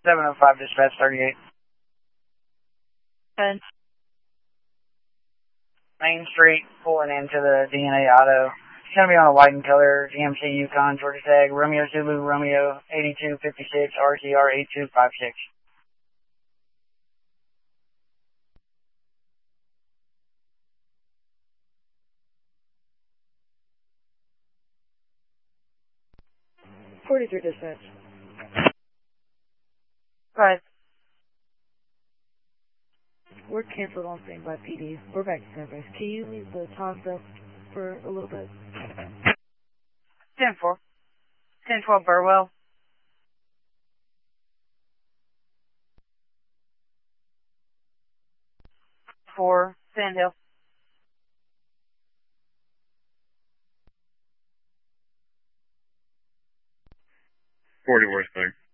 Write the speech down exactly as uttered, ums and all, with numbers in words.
seven oh five, dispatch thirty-eight. ten. Main Street, pulling into the D N A auto. It's going to be on a white and color G M C Yukon, Georgia tag, Romeo Zulu, Romeo, eighty-two fifty-six, R T R eight two five six. forty-three, dispatch. five. We're canceled on standby P D. We're back to service. Can you leave the Tom stuff for a little bit? ten four. ten twelve Burwell. four, Sandhill. forty horsepower.